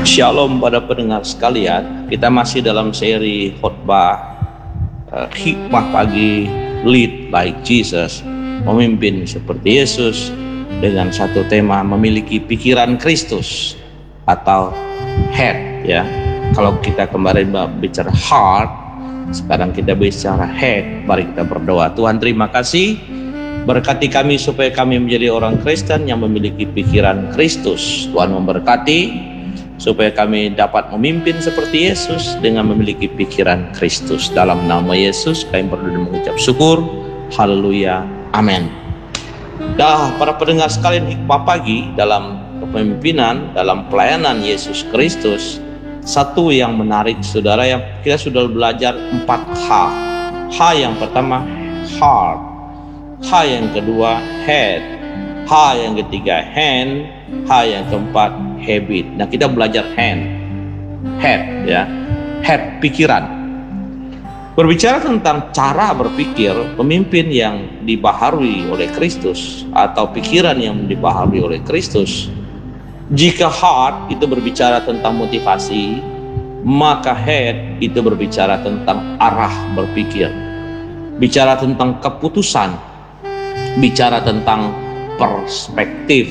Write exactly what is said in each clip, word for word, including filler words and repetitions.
Shalom pada pendengar sekalian, kita masih dalam seri khotbah uh, hikmah pagi, lead like Jesus, memimpin seperti Yesus, dengan satu tema memiliki pikiran Kristus atau head ya. Kalau kita kemarin bicara heart, sekarang kita bicara head. Mari kita berdoa. Tuhan, terima kasih, berkati kami supaya kami menjadi orang Kristen yang memiliki pikiran Kristus. Tuhan memberkati supaya kami dapat memimpin seperti Yesus dengan memiliki pikiran Kristus. Dalam nama Yesus kami berdoa dan mengucap syukur. Haleluya, amin. Dah, para pendengar sekalian, hikmah pagi dalam kepemimpinan, dalam pelayanan Yesus Kristus, satu yang menarik saudara, yang kita sudah belajar empat H. H yang pertama heart, H yang kedua head, H yang ketiga hand, H yang keempat habit. Nah, kita belajar hand, head ya, head, pikiran. Berbicara tentang cara berpikir pemimpin yang dibaharui oleh Kristus atau pikiran yang dibaharui oleh Kristus. Jika heart itu berbicara tentang motivasi, maka head itu berbicara tentang arah berpikir, bicara tentang keputusan, bicara tentang perspektif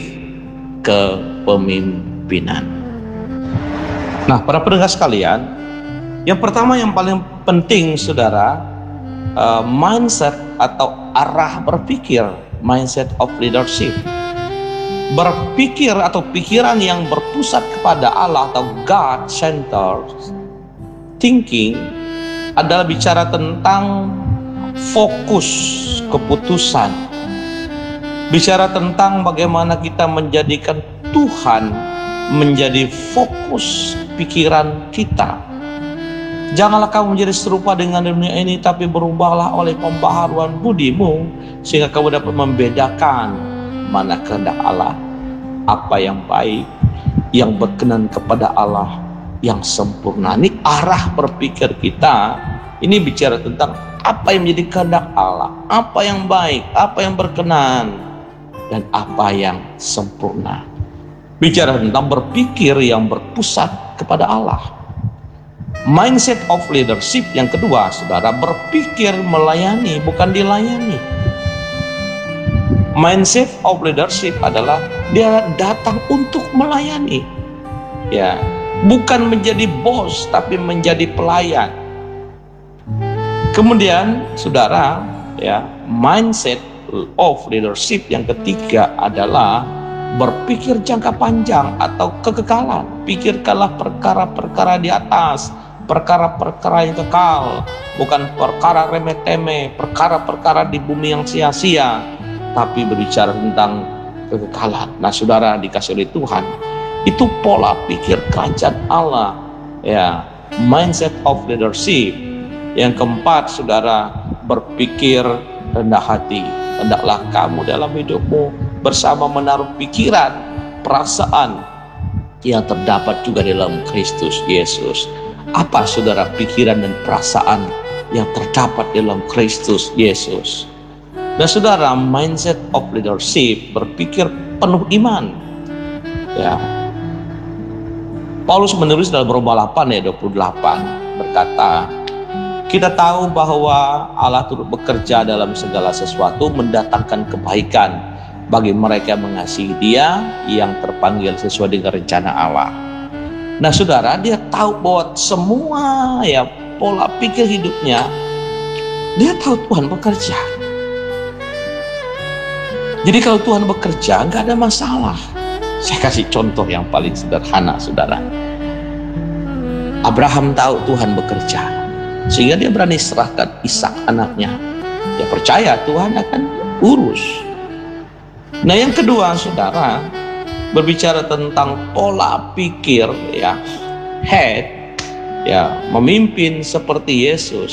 kepemimpinan. Nah, para pendengar sekalian, yang pertama yang paling penting saudara, uh, mindset atau arah berpikir, mindset of leadership. Berpikir atau pikiran yang berpusat kepada Allah atau God centered thinking adalah bicara tentang fokus keputusan, bicara tentang bagaimana kita menjadikan Tuhan menjadi fokus pikiran kita. Janganlah kamu menjadi serupa dengan dunia ini, tapi berubahlah oleh pembaharuan budimu, sehingga kamu dapat membedakan mana kehendak Allah, apa yang baik, yang berkenan kepada Allah, yang sempurna. Ini arah berpikir kita. Ini bicara tentang apa yang menjadi kehendak Allah, apa yang baik, apa yang berkenan, dan apa yang sempurna. Bicara tentang berpikir yang berpusat kepada Allah. Mindset of leadership yang kedua saudara, berpikir melayani bukan dilayani. Mindset of leadership adalah dia datang untuk melayani, ya, bukan menjadi bos tapi menjadi pelayan. Kemudian saudara, ya, mindset of leadership yang ketiga adalah berpikir jangka panjang atau kekekalan. Pikirkanlah perkara-perkara di atas, perkara-perkara yang kekal, bukan perkara remeh-temeh, perkara-perkara di bumi yang sia-sia, tapi berbicara tentang kekekalan. Nah, saudara dikasih oleh Tuhan, itu pola pikir kerajaan Allah, ya, mindset of leadership. Yang keempat, saudara, berpikir rendah hati. Hendaklah kamu dalam hidupmu bersama menaruh pikiran, perasaan yang terdapat juga dalam Kristus Yesus. Apa saudara pikiran dan perasaan yang terdapat dalam Kristus Yesus? Nah saudara, mindset of leadership, berpikir penuh iman. Ya, Paulus menulis dalam Roma delapan ayat dua puluh delapan berkata, kita tahu bahwa Allah turut bekerja dalam segala sesuatu mendatangkan kebaikan bagi mereka yang mengasihi Dia, yang terpanggil sesuai dengan rencana Allah. Nah saudara, dia tahu bahwa semua ya pola pikir hidupnya, dia tahu Tuhan bekerja. Jadi kalau Tuhan bekerja nggak ada masalah. Saya kasih contoh yang paling sederhana saudara. Abraham tahu Tuhan bekerja, sehingga dia berani serahkan Ishak anaknya. Dia percaya Tuhan akan urus. Nah yang kedua saudara, berbicara tentang pola pikir ya, head, ya, memimpin seperti Yesus.